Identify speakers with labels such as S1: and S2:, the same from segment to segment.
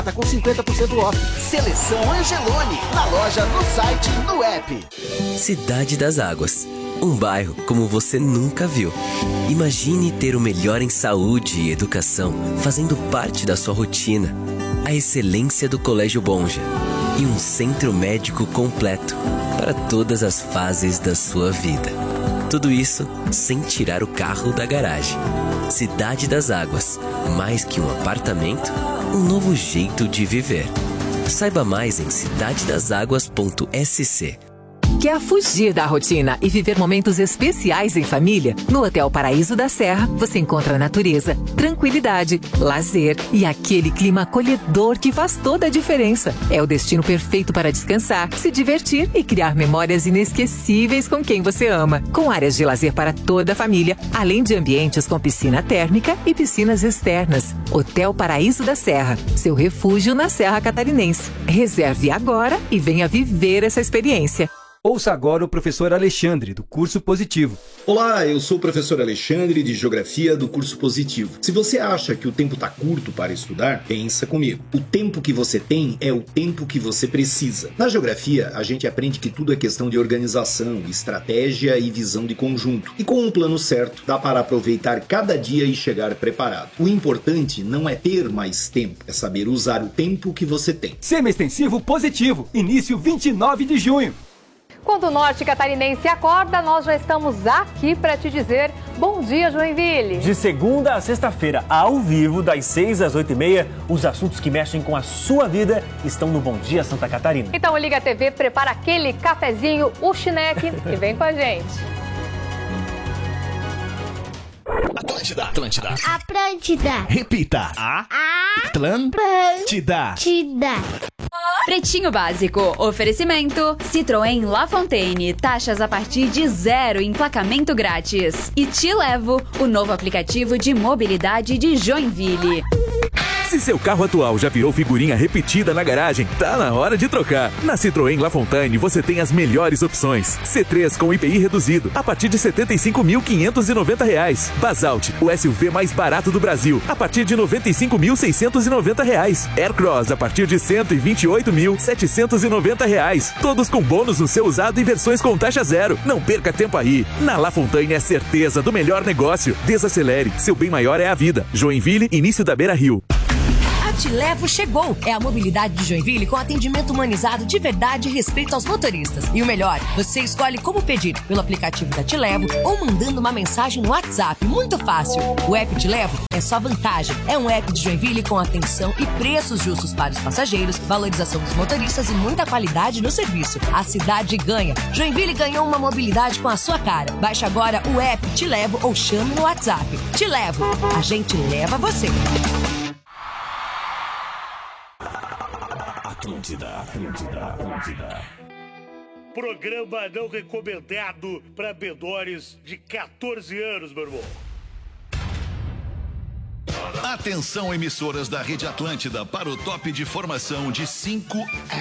S1: Tá com 50% off. Seleção Angelone. Na loja, no site, no app.
S2: Cidade das Águas. Um bairro como você nunca viu. Imagine ter o melhor em saúde e educação fazendo parte da sua rotina. A excelência do Colégio Bonja. E um centro médico completo para todas as fases da sua vida. Tudo isso sem tirar o carro da garagem. Cidade das Águas. Mais que um apartamento, um novo jeito de viver. Saiba mais em cidadedaságuas.sc.
S3: Quer fugir da rotina e viver momentos especiais em família? No Hotel Paraíso da Serra, você encontra natureza, tranquilidade, lazer e aquele clima acolhedor que faz toda a diferença. É o destino perfeito para descansar, se divertir e criar memórias inesquecíveis com quem você ama. Com áreas de lazer para toda a família, além de ambientes com piscina térmica e piscinas externas. Hotel Paraíso da Serra, seu refúgio na Serra Catarinense. Reserve agora e venha viver essa experiência.
S4: Ouça agora o professor Alexandre, do Curso Positivo.
S5: Olá, eu sou o professor Alexandre, de Geografia, do Curso Positivo. Se você acha que o tempo está curto para estudar, pensa comigo. O tempo que você tem é o tempo que você precisa. Na Geografia, a gente aprende que tudo é questão de organização, estratégia e visão de conjunto. E com um plano certo, dá para aproveitar cada dia e chegar preparado. O importante não é ter mais tempo, é saber usar o tempo que você tem.
S4: Semi-extensivo Positivo, início 29 de junho.
S6: Quando o Norte Catarinense acorda, nós já estamos aqui para te dizer bom dia, Joinville.
S7: De segunda a sexta-feira, ao vivo, das 6 às 8h30, os assuntos que mexem com a sua vida estão no Bom Dia Santa Catarina.
S6: Então liga a TV, prepara aquele cafezinho, o chineque e vem com a gente.
S1: Atlântida. Atlântida.
S8: Atlântida.
S1: Repita. Atlântida.
S9: Pretinho Básico. Oferecimento Citroën La Fontaine. Taxas a partir de 0, emplacamento grátis. E Te Levo, o novo aplicativo de mobilidade de Joinville.
S10: Se seu carro atual já virou figurinha repetida na garagem, tá na hora de trocar. Na Citroën La Fontaine você tem as melhores opções. C3 com IPI reduzido, a partir de R$ 75.590. Basalt, o SUV mais barato do Brasil, a partir de R$ 95.690. Aircross, a partir de R$ 128.790. Todos com bônus no seu usado e versões com taxa zero. Não perca tempo aí. Na La Fontaine é certeza do melhor negócio. Desacelere, seu bem maior é a vida. Joinville, início da Beira Rio.
S11: A Te Levo chegou! É a mobilidade de Joinville com atendimento humanizado de verdade e respeito aos motoristas. E o melhor, você escolhe como pedir, pelo aplicativo da Te Levo ou mandando uma mensagem no WhatsApp. Muito fácil! O app Te Levo é só vantagem. É um app de Joinville com atenção e preços justos para os passageiros, valorização dos motoristas e muita qualidade no serviço. A cidade ganha. Joinville ganhou uma mobilidade com a sua cara. Baixe agora o app Te Levo ou chame no WhatsApp. Te Levo. A gente leva você.
S12: Atlântida. Programa não recomendado para menores de 14 anos, meu irmão.
S13: Atenção, emissoras da Rede Atlântida, para o top de formação de 5...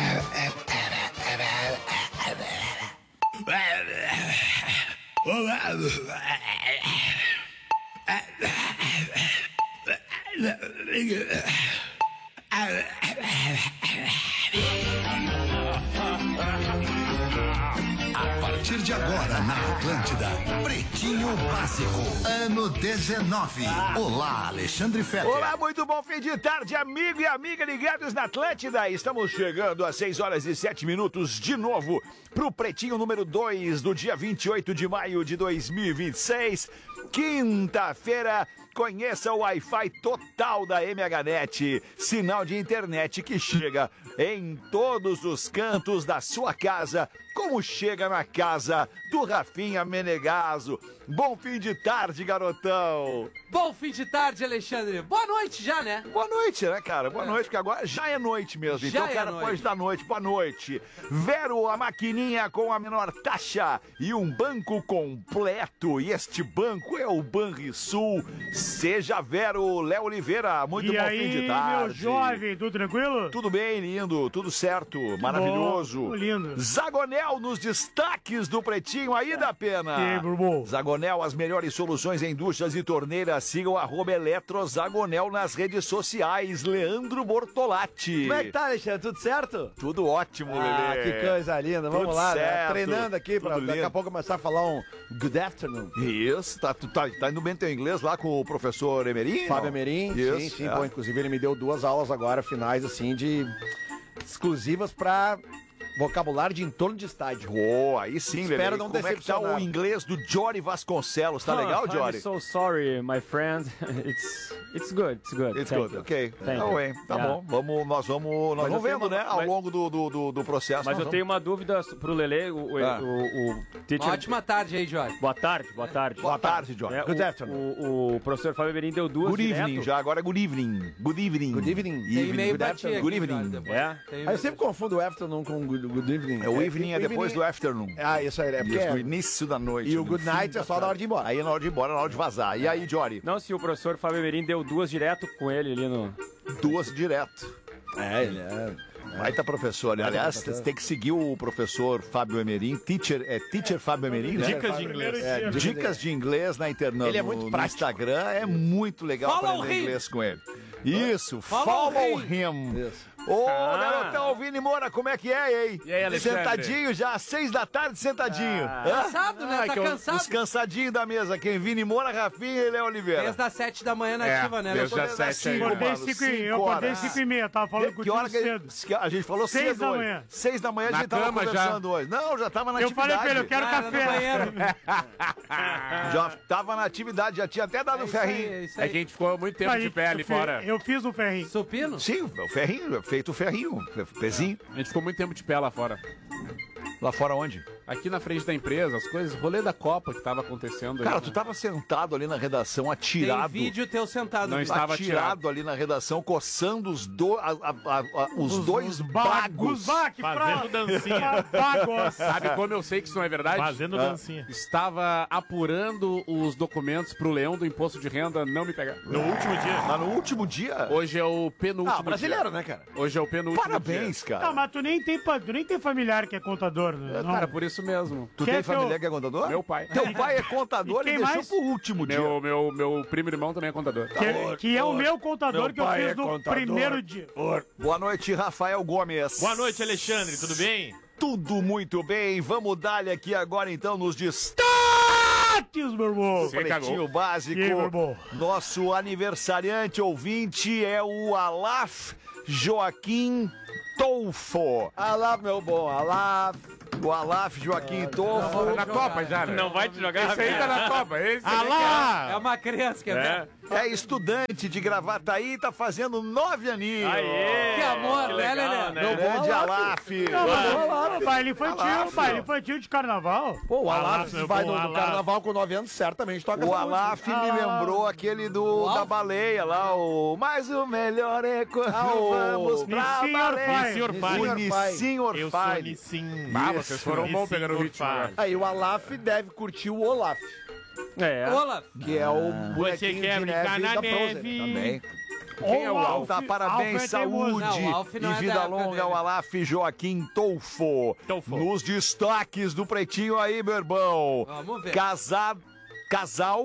S13: A partir de agora, na Atlântida, Pretinho Básico, ano 19. Olá, Alexandre Fetter.
S14: Olá, muito bom fim de tarde, amigo e amiga ligados na Atlântida. Estamos chegando às 6h07 de novo pro Pretinho número 2 do dia 28 de maio de 2026. Quinta-feira, conheça o Wi-Fi total da MHNet, sinal de internet que chega em todos os cantos da sua casa, como chega na casa do Rafinha Menegaso. Bom fim de tarde, garotão.
S15: Bom fim de tarde, Alexandre. Boa noite já, né?
S14: Boa noite, né, cara? Boa noite, porque agora já é noite mesmo.
S15: Já
S14: então o
S15: é
S14: cara
S15: noite.
S14: pode dar noite. Boa noite. Vero, a maquininha com a menor taxa e um banco completo. E este banco 5 é o Banrisul. Seja Vero, Léo Oliveira, muito
S12: E
S14: bom
S12: aí,
S14: fim de tarde.
S12: meu jovem, tudo tranquilo?
S14: Tudo bem, lindo, tudo certo, maravilhoso.
S12: Bom, lindo.
S14: Zagonel nos destaques do Pretinho, aí da Pena. Zagonel, as melhores soluções em duchas e torneiras. Sigam @eletrozagonel nas redes sociais. Leandro Bortolatti.
S8: Como é que tá, Alexandre? Tudo certo?
S14: Tudo ótimo, Lelê.
S8: Que coisa linda. Vamos
S14: Tudo
S8: lá,
S14: certo.
S8: né? Treinando aqui pra
S14: Tudo
S8: daqui
S14: lindo.
S8: a pouco começar a falar um good afternoon.
S14: Isso, tá indo bem teu inglês lá com o professor Emerim?
S8: Fábio Emerim,
S14: Isso,
S8: sim. Bom, inclusive ele me deu 2 aulas agora, finais, assim, de exclusivas pra vocabulário de entorno de estádio.
S14: Aí sim, Lelê.
S8: Espero não
S14: Como é que tá
S8: decepcionar.
S14: o inglês do Jory Vasconcelos? Tá legal, Jory?
S16: I'm so sorry, my friend. It's good.
S14: It's
S16: Thank
S14: good,
S16: you.
S14: ok.
S16: Thank
S14: Tá
S16: you.
S14: bem, tá
S16: Yeah.
S14: bom. Nós vamos vendo, né, ao longo do processo.
S16: Mas eu tenho uma dúvida pro Lelê, o teacher...
S15: Uma ótima tarde aí, Jorge.
S16: Boa tarde.
S14: Boa tarde, Jory.
S16: Good afternoon. O professor Fábio Emerim deu 2
S14: Good
S16: direto.
S14: evening, já agora good evening. Good evening.
S8: Good evening.
S15: Tem e-mail
S8: Good
S15: pra ti
S8: afternoon.
S15: aqui,
S14: Good evening.
S15: Jorge,
S16: É?
S15: Tem
S8: Aí eu sempre confundo o afternoon com good evening.
S14: O evening é depois do afternoon.
S8: Ah, isso aí, é porque
S14: No início da noite.
S8: E o
S14: no
S8: good
S14: fim
S8: night
S14: da
S8: é só na hora de ir embora.
S14: Aí é na hora de ir embora, na hora de vazar. E aí, Jory?
S16: Não, se o professor Fábio Emerim deu 2 direto com ele ali no...
S14: 2 direto.
S8: Ele é...
S14: Baita professor. Aliás, você tem que seguir o professor Fábio Emerim. Teacher Fábio Emerim, né?
S16: Dicas de inglês.
S14: Dicas de inglês na internet.
S8: Ele é muito
S14: no
S8: prático.
S14: Instagram. É muito legal
S15: Follow
S14: aprender
S15: him.
S14: inglês com ele. Isso,
S15: Follow
S14: follow him. Ô, garotão, Vini Moura, como é que é, hein?
S16: E aí, Alexandre?
S14: Sentadinho já, 6 da tarde, sentadinho.
S15: Cansado, né? Tá cansado.
S14: Os cansadinhos da mesa. Quem? Vini Moura, Rafinha e Léo Oliveira.
S15: Desde as 7 da manhã na ativa, né?
S14: desde
S15: Não
S14: as
S15: tô-
S14: 7 aí.
S12: Acordei
S14: mano,
S12: 5h30, eu acordei 5h30, tava falando
S14: Que
S12: contigo
S14: hora que
S12: cedo.
S14: a gente falou
S12: 6
S14: cedo
S12: da
S14: hoje.
S12: manhã.
S14: 6 da manhã a
S17: Na
S14: gente tava
S17: cama
S14: conversando hoje. Não, já tava na
S12: Eu
S14: atividade.
S12: falei pra ele, eu quero
S15: Ah, no
S12: café.
S15: banheiro.
S14: Já tava na atividade, já tinha até dado
S15: É
S14: o
S15: isso aí,
S14: ferrinho.
S15: é isso
S17: É
S15: aí.
S17: que a gente ficou muito tempo de pé ali fora.
S12: Eu fiz um ferrinho.
S15: Supino?
S14: Sim, o ferrinho, feito o ferrinho, pezinho.
S17: A gente ficou muito tempo de pé lá fora.
S14: Lá fora onde?
S17: Aqui na frente da empresa, as coisas, rolê da Copa que tava acontecendo.
S14: Cara,
S17: ali,
S14: tu
S17: né?
S14: tava sentado ali na redação,
S15: Tem
S14: atirado.
S15: vídeo teu sentado.
S17: Não
S15: no
S17: está- estava
S14: atirado ali na redação, coçando os dois bagos.
S12: Os baques,
S18: Fazendo dancinha.
S12: bagos.
S17: Sabe como eu sei que isso não é verdade?
S18: Fazendo dancinha.
S17: Estava apurando os documentos pro leão do imposto de renda não me pegar.
S18: No último dia.
S14: Mas no último dia.
S17: Hoje é o penúltimo
S8: brasileiro,
S17: dia.
S8: né, cara?
S17: Hoje é o penúltimo
S14: Parabéns,
S17: dia.
S14: cara.
S12: Não, mas tu nem tem familiar que é contador, né? Não.
S17: Cara, por isso mesmo.
S14: Tu
S12: Quem
S14: tem
S12: é teu-
S14: familiar que é contador?
S17: Meu pai.
S14: Teu pai é contador
S12: E quem
S14: e deixou
S12: mais?
S14: pro último dia.
S17: Meu primo irmão também é contador.
S12: Que é o meu contador
S8: Meu
S12: que eu
S8: pai
S12: fiz
S8: é
S12: no
S8: contador.
S12: primeiro dia.
S14: Boa noite, Rafael Gomes.
S18: Boa noite, Alexandre. Tudo bem?
S14: Tudo muito bem. Vamos dar-lhe aqui agora, então, nos destaques,
S12: Meu irmão.
S17: Você cagou.
S14: Pretinho Básico.
S12: E aí, meu irmão?
S14: Nosso aniversariante ouvinte é o Alaf Joaquim Tolfo.
S8: Alá, meu bom, alá.
S14: O Alaf Joaquim Tolfo.
S17: Tá na Copa já, né?
S16: Não vai te jogar?
S17: Esse aí tá na Copa. Esse
S12: Ah lá!
S15: É uma criança, quer ver?
S14: É estudante de Gravataí, tá fazendo 9 aninhos.
S16: Aê!
S15: Que amor,
S16: Que
S15: né,
S16: legal,
S15: Lelê?
S16: né?
S14: Meu grande Alaf.
S12: Não, mas baile infantil, baile infantil de carnaval.
S8: Pô, o Alá
S12: Alá, meu
S8: vai
S12: bom,
S8: no
S12: Alá.
S8: carnaval com 9 anos, certamente toca
S14: O
S8: essa música.
S14: Alaf me lembrou aquele da baleia lá, o Mas o melhor é quando vamos pra
S12: Nissim
S14: baleia.
S12: Orfai.
S14: O Nissim
S18: Eu sou
S14: Orfai.
S18: Nissim.
S17: Ah, vocês foram bom
S18: Nissim
S17: pegando o ritmo.
S18: Orfai.
S17: Agora.
S8: Aí o Alaf deve curtir o Olaf,
S16: É.
S15: Olaf.
S8: que é o
S18: Você
S8: bonequinho
S18: quer
S8: de
S18: brincar
S8: neve
S18: na
S8: da Frozen.
S18: neve?
S14: Também.
S8: Quem é o
S14: Então
S8: Alf?
S14: tá, parabéns,
S12: Alf é teimoso.
S14: saúde
S15: Não, o Alf não
S14: e
S15: é da
S14: vida
S15: época
S14: longa
S15: dele.
S14: ao Alaf Joaquim Tolfo. Nos destaques do Pretinho aí, meu irmão.
S15: Vamos ver.
S14: Casal.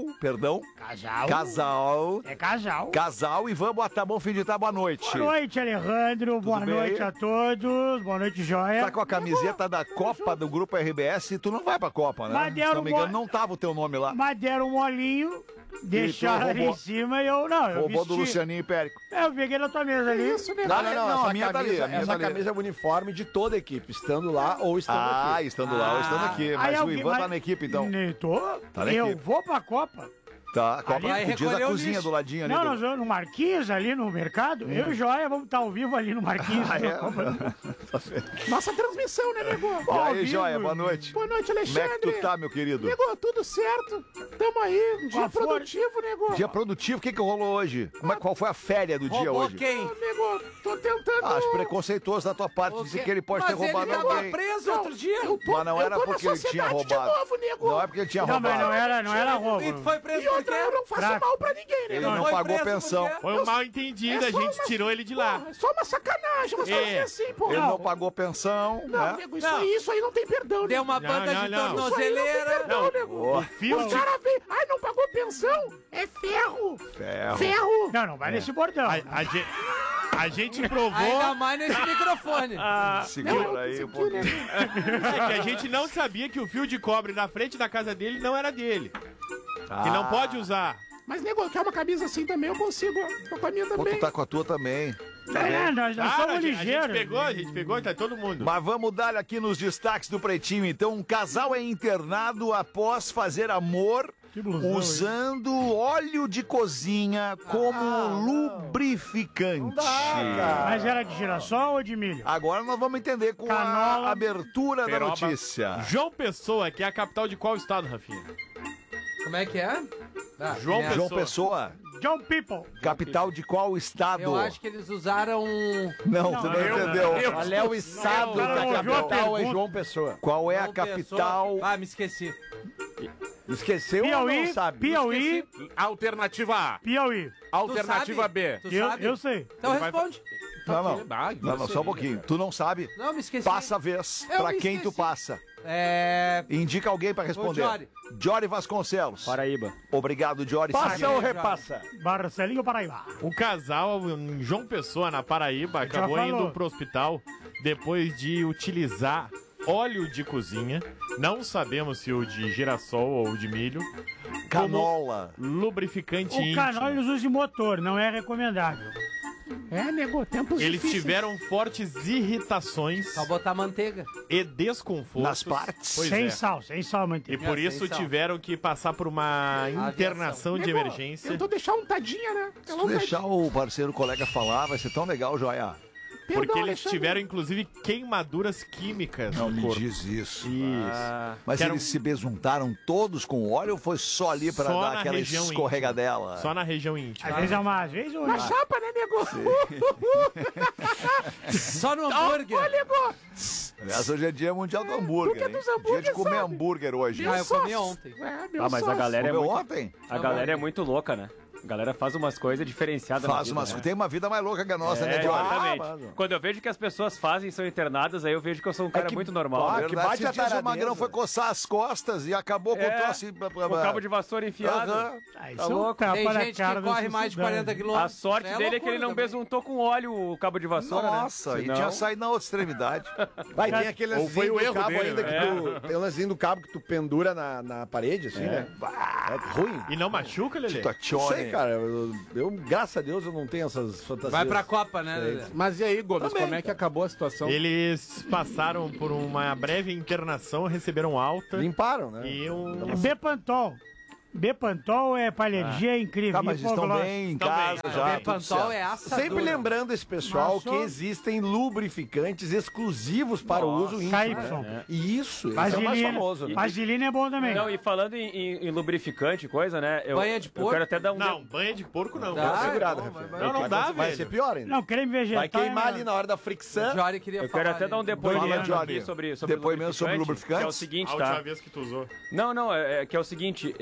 S12: É casal.
S14: Casal e vamos botar bom fim de tarde, boa noite.
S12: Boa noite, Alejandro. Boa
S14: bem
S12: noite
S14: aí?
S12: a todos. Boa noite, Joia.
S14: Tá com a camiseta da Copa do Grupo RBS, tu não vai pra Copa, né?
S12: Mas
S14: Se
S12: deram
S14: não me engano,
S12: uma-
S14: não tava o teu nome lá.
S12: Mas deram um molinho, deixaram ali
S14: roubou.
S12: em cima e eu não. Eu
S14: Roubou
S12: vesti.
S14: do Lucianinho Ibérico.
S12: Eu peguei na tua mesa ali. Isso,
S8: Não,
S14: a minha
S8: essa
S14: tá ali,
S8: camisa,
S14: a minha
S8: essa
S14: tá ali.
S8: camisa é o uniforme de toda a equipe, estando lá ou estando
S14: Ah,
S8: aqui.
S14: estando lá ou estando aqui.
S12: Aí
S14: Mas o
S12: alguém-
S14: Ivan tá
S12: mas-
S14: na equipe, então.
S12: Tô.
S14: Tá na
S12: Eu
S14: equipe.
S12: vou pra Copa.
S14: Tá, a Copa
S15: Vai
S14: diz a
S15: recolher o
S14: cozinha
S15: lixo.
S14: do ladinho ali.
S12: Não,
S14: do-
S12: nós vamos no Marquinhos ali no mercado. Eu e o Joia vamos estar ao vivo ali no Marquinhos.
S14: Ah, é?
S12: na Copa.
S8: Nossa transmissão, né, nego?
S14: E
S12: Ao
S14: aí,
S12: vivo.
S14: Joia, boa noite.
S8: Boa noite,
S14: Como é
S8: Alexandre.
S14: que tu tá, meu querido?
S8: Nego, tudo certo. Tamo aí, um dia
S12: Qual foi?
S8: produtivo, nego.
S14: Dia produtivo, o que rolou hoje? Qual foi a féria do dia
S15: Roubou
S14: hoje?
S15: quem?
S8: Nego, tô tentando Acho preconceituoso da tua parte dizer que ele pode ter roubado
S15: Mas ele
S8: alguém.
S15: tava preso outro dia.
S8: Mas não era porque ele tinha roubado. Não é porque ele tinha roubado.
S19: Mas não era roubo.
S15: E tu foi preso
S20: E outra, eu não faço mal pra ninguém, né?
S8: Ele não
S15: foi
S8: pagou
S15: preso
S8: pensão.
S15: porque-
S18: Foi um mal entendido, a gente tirou ele de lá.
S20: É só uma sacanagem, umas coisas assim, pô.
S8: Ele não pagou pensão,
S20: Não,
S8: né?
S20: nego, isso aí não tem perdão,
S15: Deu
S20: nego.
S15: uma banda de
S18: não.
S15: tornozeleira.
S20: Não, nego.
S18: O fio
S20: O
S18: de...
S20: cara vem, ai, não pagou pensão, é ferro.
S8: Ferro.
S20: Ferro.
S19: Não vai nesse bordão.
S18: A gente provou...
S15: Ainda mais nesse microfone.
S8: Segura aí um pouquinho.
S18: É que a gente não sabia que o fio de cobre na frente da casa dele não era dele. Que não pode usar.
S20: Mas, nego, quer uma camisa assim também, eu consigo. Tô com a minha
S8: Pô,
S20: também.
S8: tu tá com a tua também.
S19: Nós
S18: Claro,
S19: somos
S18: a
S19: ligeiros.
S18: gente pegou, tá todo mundo.
S8: Mas vamos dar aqui nos destaques do Pretinho, então. Um casal é internado após fazer amor usando óleo de cozinha como lubrificante.
S19: Mas era de girassol ou de milho?
S8: Agora nós vamos entender com a abertura da notícia.
S18: João Pessoa, que é a capital de qual estado, Rafinha?
S15: Como é que é?
S8: João Pessoa.
S19: John People.
S8: Capital de qual estado?
S15: Eu acho que eles usaram...
S8: Não, tu não entendeu.
S21: Qual é o estado que a capital é João Pessoa?
S8: Qual é a capital?
S15: Ah, me esqueci.
S21: Esqueceu
S19: Piauí,
S21: ou não sabe?
S19: Piauí.
S17: Alternativa A.
S19: Piauí.
S17: Alternativa B.
S19: Eu sei.
S15: Então responde.
S8: Não, só um pouquinho. Tu não sabe?
S15: Não, me esqueci.
S8: Passa a vez.
S15: Eu
S8: Pra
S15: me
S8: quem
S15: esqueci.
S8: tu passa.
S15: Indica
S8: alguém pra responder. Jory Vasconcelos.
S16: Paraíba.
S8: Obrigado, Jory.
S21: Passa ou repassa?
S19: Marcelinho Paraíba.
S18: Um casal em João Pessoa, na Paraíba, acabou indo pro hospital depois de utilizar óleo de cozinha. Não sabemos se o de girassol ou o de milho.
S8: Canola.
S18: Lubrificante íntimo.
S19: O canola eles usam de motor, não é recomendável.
S20: É, nego, tempos
S18: Eles
S20: difíceis.
S18: tiveram fortes irritações.
S15: Só botar manteiga.
S18: E desconfortos.
S8: Nas partes?
S19: Sem sal, manteiga.
S18: E por isso
S15: sal.
S18: tiveram que passar por uma internação de
S20: Nego,
S18: emergência.
S20: Eu tô deixar um tadinha, né?
S8: Se tu deixar o parceiro, o colega falar, vai ser tão legal, Joia.
S18: Porque eles tiveram, inclusive, queimaduras químicas
S8: Não
S18: no
S8: me
S18: corpo.
S8: diz isso.
S18: Isso.
S8: Mas eles se besuntaram todos com óleo ou foi só ali pra
S18: Só
S8: dar
S18: na
S8: aquela
S18: região
S8: escorregadela?
S18: Só na região íntima.
S19: Às vezes é uma vez ou
S20: Na chapa, né, nego?
S15: Só no hambúrguer.
S20: Ó, nego.
S8: Aliás, hoje é dia mundial do hambúrguer.
S20: Tu que é
S8: hein?
S20: dos hambúrguer,
S8: Dia de comer
S20: sabe?
S8: hambúrguer hoje.
S15: Ah, eu comi ontem.
S20: Meu
S16: mas a
S20: sócio.
S16: galera é
S8: Comeu
S16: muito...
S8: ontem?
S16: A galera é muito louca, né? A galera faz umas coisas diferenciadas na
S8: Faz
S16: vida,
S8: umas...
S16: né?
S8: Tem uma vida mais louca que a nossa, né,
S16: É,
S8: Jory?
S16: exatamente. Quando eu vejo que as pessoas fazem e são internadas, aí eu vejo que eu sou um cara muito normal.
S8: Ah,
S16: né?
S8: que bate a dias o Magrão foi coçar as costas e acabou com o troço...
S16: Com o cabo de vassoura enfiado.
S8: Aham.
S16: Tá louco?
S15: Tem gente que corre mais de 40 quilômetros.
S16: A sorte dele é que ele não besuntou com óleo o cabo de vassoura,
S8: Nossa,
S16: né?
S8: e tinha saído na outra extremidade.
S21: Vai, tem aquele
S17: Ou foi
S21: lancezinho
S17: o
S21: do
S17: erro
S21: cabo
S17: dele,
S21: ainda
S17: né?
S21: que tu... Tem um lancezinho do cabo que tu pendura na parede, assim, né? É ruim.
S18: E não machuca, Lelê?
S21: Não sei, cara. Eu, graças a Deus, eu não tenho essas fantasias.
S15: Vai pra Copa, né, Lelê?
S21: Mas e aí, Gomes, como é que acabou a situação?
S18: Eles passaram por uma breve internação, receberam alta.
S21: Limparam, né?
S18: E
S19: Bepantol. Bepantol é pra alergia, é incrível.
S8: Tá, mas estão
S19: Hipoglose.
S8: bem em casa já.
S15: Bepantol é assadura.
S21: Sempre lembrando esse pessoal
S19: Maçom.
S21: que existem lubrificantes exclusivos para o uso íntimo.
S19: KY.
S21: Né? E isso, esse é o mais
S19: Vaselina.
S21: famoso. Né?
S19: Vaselina é bom também.
S16: Não, e falando em lubrificante e coisa, né?
S15: Banha de
S16: Eu
S15: porco?
S16: quero até dar um...
S18: Não, banha de porco não.
S15: Dá,
S21: segurado,
S15: não,
S21: Rafael.
S18: Não dá,
S21: Vai
S18: velho.
S21: ser pior ainda.
S19: Não, creme vegetal.
S21: Vai queimar
S19: é
S21: ali na hora da fricção.
S15: O Jory queria
S16: Eu
S15: falar.
S16: quero até dar um depoimento
S8: Fala, Jory.
S16: aqui sobre
S8: Depoimento sobre lubrificantes?
S16: que é o seguinte,
S18: A última
S16: tá?
S18: vez que tu usou.
S16: Não, é que é o seguinte,